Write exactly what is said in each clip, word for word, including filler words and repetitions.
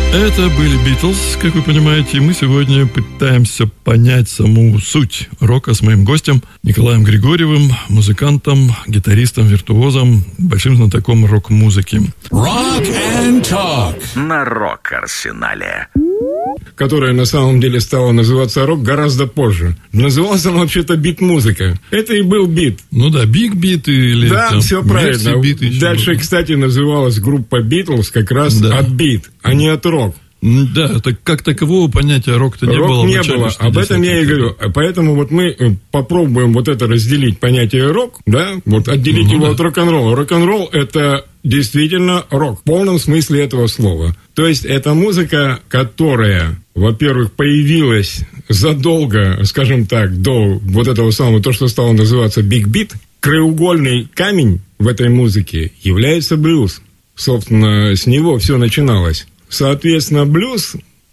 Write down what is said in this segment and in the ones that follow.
Это были Битлз, как вы понимаете, и мы сегодня пытаемся понять саму суть рока с моим гостем Николаем Григорьевым, музыкантом, гитаристом, виртуозом, большим знатоком рок-музыки. Rock and Talk на Рок-Арсенале. Которая на самом деле стала называться рок гораздо позже. Называлась она вообще-то бит-музыка. Это и был бит. Ну да, биг-бит или... Да, там, все правильно. Дальше, было. Кстати, называлась группа Битлз как раз да. от бит, а не от рок. Да, так как такового понятия рок-то не рок было. не было, об этом я и говорю. Поэтому вот мы попробуем вот это разделить, понятие рок, да, вот отделить ну, его да. от рок-н-ролла. Рок-н-ролл – это действительно рок, в полном смысле этого слова. То есть это музыка, которая, во-первых, появилась задолго, скажем так, до вот этого самого, то, что стало называться биг-бит. Краеугольный камень в этой музыке является блюз. Собственно, с него все начиналось. Соответственно, блюз,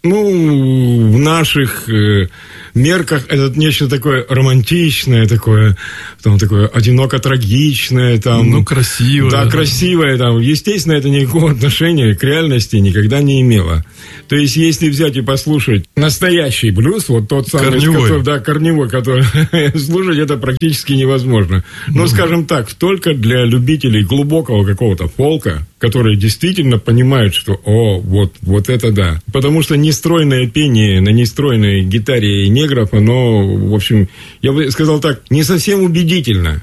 ну, в наших э, мерках это нечто такое романтичное, такое, там, такое одиноко-трагичное, там... Ну, красивое. Да, красивое, там. Естественно, это никакого отношения к реальности никогда не имело. То есть, если взять и послушать настоящий блюз, вот тот самый... Корневой. Который, да, корневой, который слушать это практически невозможно. Но, ну, скажем так, только для любителей глубокого какого-то фолка, которые действительно понимают, что, о, вот, вот это да. Потому что нестройное пение на нестройной гитаре негров, оно, в общем, я бы сказал так, не совсем убедительно.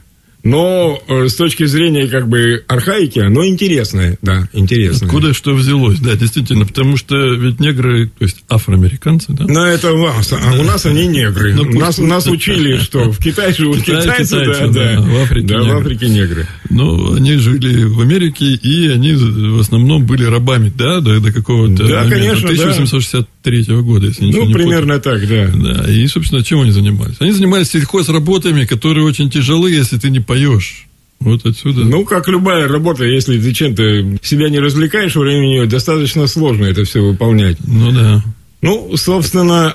Но э, с точки зрения как бы архаики, оно интересное, да, интересное. Откуда что взялось, да, действительно, потому что ведь негры, то есть афроамериканцы, да? Ну, это у вас, а у нас они негры. Ну, нас, нас учили, что в Китае живут Китай, китайцы, китайцы, да, да, в Африке да, негры. в Африке негры. Ну, они жили в Америке, и они в основном были рабами, да, до, до какого-то да, момента, конечно, тысяча восемьсот шестьдесят третьего года, если ничего ну, не примерно путаю. так, да. Да, и, собственно, чем они занимались? Они занимались сельхозработами, которые очень тяжелы, если ты не поешь. Вот отсюда. Ну, как любая работа, если ты чем-то себя не развлекаешь во время нее, достаточно сложно это все выполнять. Ну, да. Ну, собственно,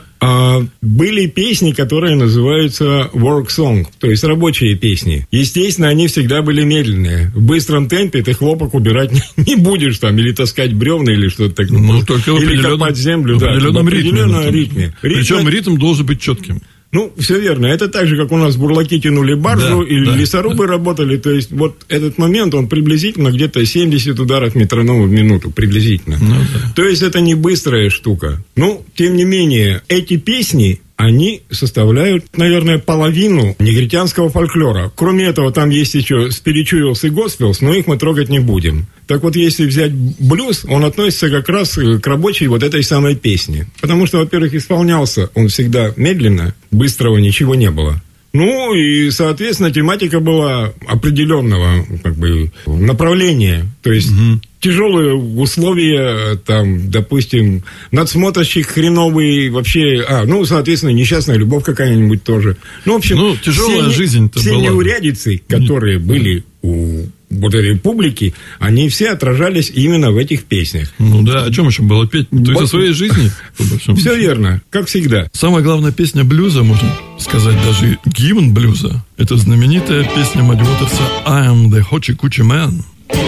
были песни, которые называются work song, то есть рабочие песни. Естественно, они всегда были медленные. В быстром темпе ты хлопок убирать не будешь там, или таскать бревна, или что-то такое. Ну, только в или копать землю. В да, определенном, в определенном ритме. ритме. Причем ритм должен быть четким. Ну, все верно. Это так же, как у нас бурлаки тянули баржу, да, или да, лесорубы да. работали. То есть, вот этот момент, он приблизительно где-то семьдесят ударов метронома в минуту. Приблизительно. Ну, да. То есть, это не быстрая штука. Ну, тем не менее, эти песни, они составляют, наверное, половину негритянского фольклора. Кроме этого, там есть еще спиричуэлс и госпелс, но их мы трогать не будем. Так вот, если взять блюз, он относится как раз к рабочей вот этой самой песне. Потому что, во-первых, исполнялся он всегда медленно, быстрого ничего не было. Ну, и, соответственно, тематика была определенного, как бы, направления. То есть, угу. тяжелые условия, там, допустим, надсмотрщик хреновый, вообще, а, ну, соответственно, несчастная любовь какая-нибудь тоже. Ну, в общем, ну, тяжелая все, жизнь-то все была. неурядицы, которые были у вот этой публики, они все отражались именно в этих песнях. Ну да, о чем еще было петь? То есть о своей жизни? Все верно, как всегда. Самая главная песня блюза, можно сказать, даже гимн блюза, это знаменитая песня Мадди Уотерса «I am the Hoochie Coochie Man».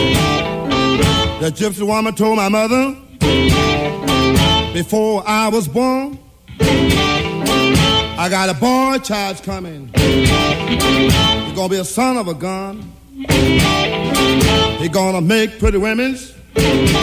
The gypsy woman told my mother before I was born, I got a boy child coming. He's gonna be a son of a gun. He's gonna make pretty women's